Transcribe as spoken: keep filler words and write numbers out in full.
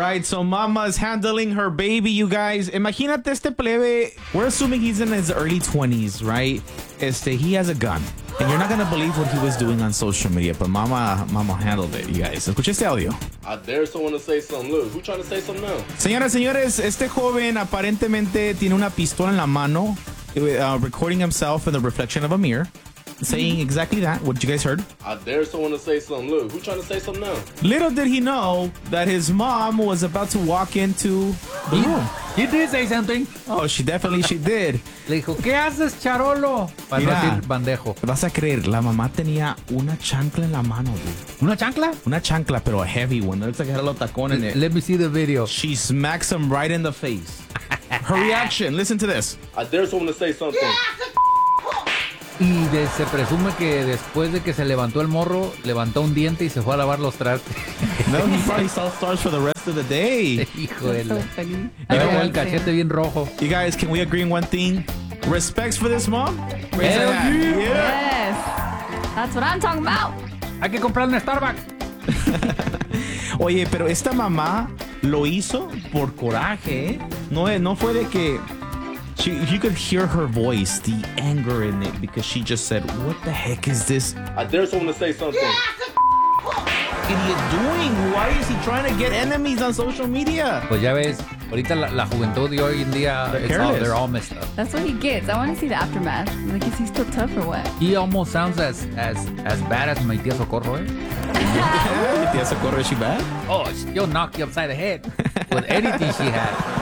right, so Mama's handling her baby, you guys. Imagínate este plebe. We're assuming he's in his early twenties, right? Este, he has a gun. And you're not going to believe what he was doing on social media, but Mama Mama handled it, you guys. Escucha este audio. I dare someone to say something. Look, who trying to say something now? Señoras, señores, este joven aparentemente tiene una pistola en la mano, uh, recording himself in the reflection of a mirror, saying exactly that, what you guys heard. I dare someone to say something. Look, who trying to say something now? Little did he know that his mom was about to walk into the room. He did say something. Oh, she definitely, she did. Le dijo, ¿qué haces, charolo? Para no Mira, decir bandejo. vas a creer, la mamá tenía una chancla en la mano, dude. ¿Una chancla? Una chancla, pero a heavy one. It looks like it had a little tacón in it. Let me see the video. She smacks him right in the face. Her reaction, listen to this. I dare someone to say something. Y de- se presume que después de que se levantó el morro, levantó un diente y se fue a lavar los trastes. No, he probably saw stars for the rest of the day. Hijo de So la... funny. Y I luego don't el cachete bien rojo. You guys, can we agree on one thing? Respects for this mom? Raise Hell your hand. yeah. Yeah. Yes. That's what I'm talking about. Hay que comprar un Starbucks. Oye, pero esta mamá lo hizo por coraje, ¿eh? No, no fue de que... She, you could hear her voice, the anger in it, because she just said, what the heck is this I dare someone to say something. idiot doing? Why is he trying to get enemies on social media? Pues ya ves, ahorita la, la juventud de hoy en día, They're it's all, careless. they're all messed up. That's what he gets. I want to see the aftermath. Like, is he still tough or what? He almost sounds as as as bad as my tía Socorro, eh? Tía Socorro, is she bad? Oh, she'll knock you upside the head with anything she had.